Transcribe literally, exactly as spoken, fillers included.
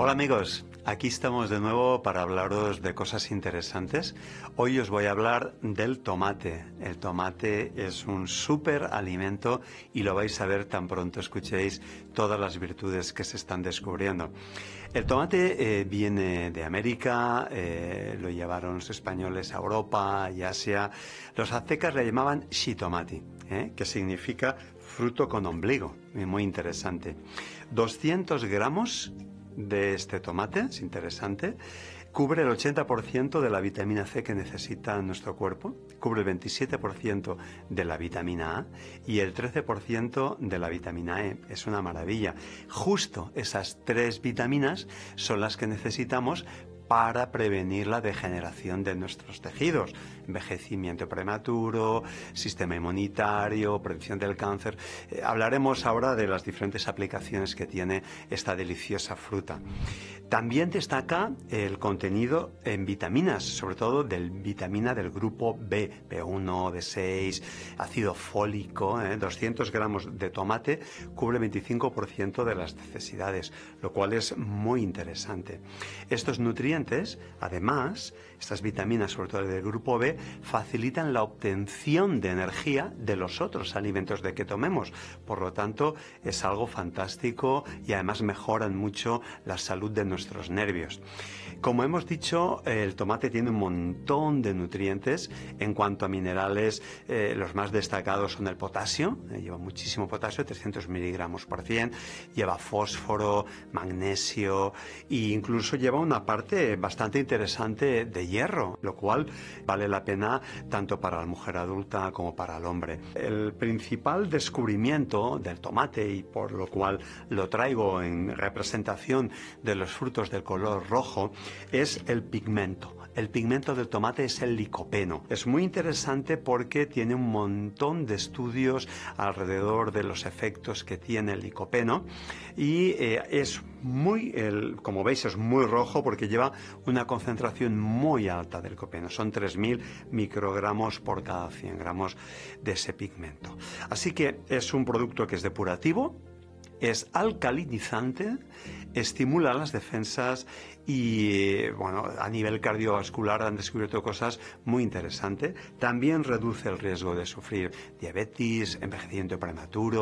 Hola amigos, aquí estamos de nuevo para hablaros de cosas interesantes. Hoy os voy a hablar del tomate. El tomate es un súper alimento y lo vais a ver tan pronto escuchéis todas las virtudes que se están descubriendo. El tomate eh, viene de América, eh, lo llevaron los españoles a Europa y Asia. Los aztecas le llamaban shitomati, ¿eh? que significa fruto con ombligo. Muy interesante. doscientos gramos de este tomate, es interesante, cubre el ochenta por ciento de la vitamina C que necesita nuestro cuerpo, cubre el veintisiete por ciento de la vitamina A y el trece por ciento de la vitamina E. Es una maravilla. Justo esas tres vitaminas son las que necesitamos para prevenir la degeneración de nuestros tejidos, envejecimiento prematuro, sistema inmunitario, prevención del cáncer. Eh, hablaremos ahora de las diferentes aplicaciones que tiene esta deliciosa fruta. También destaca el contenido en vitaminas, sobre todo del vitamina del grupo B, B uno, B seis, ácido fólico. ¿eh? doscientos gramos de tomate cubre veinticinco por ciento de las necesidades, lo cual es muy interesante. Estos nutrientes, además, estas vitaminas, sobre todo del grupo B, facilitan la obtención de energía de los otros alimentos de que tomemos. Por lo tanto, es algo fantástico y además mejoran mucho la salud de nuestros nervios. Como hemos dicho, el tomate tiene un montón de nutrientes. En cuanto a minerales, eh, los más destacados son el potasio, eh, lleva muchísimo potasio, trescientos miligramos por cien, lleva fósforo, magnesio e incluso lleva una parte bastante interesante de hierro, lo cual vale la pena tanto para la mujer adulta como para el hombre. El principal descubrimiento del tomate, y por lo cual lo traigo en representación de los frutos del color rojo, es el pigmento. El pigmento del tomate es el licopeno. Es muy interesante porque tiene un montón de estudios alrededor de los efectos que tiene el licopeno y eh, es muy, el, como veis, es muy rojo porque lleva una concentración muy alta del licopeno. Son tres mil microgramos por cada cien gramos de ese pigmento. Así que es un producto que es depurativo, es alcalinizante, estimula las defensas y, bueno, a nivel cardiovascular han descubierto cosas muy interesantes. También reduce el riesgo de sufrir diabetes, envejecimiento prematuro.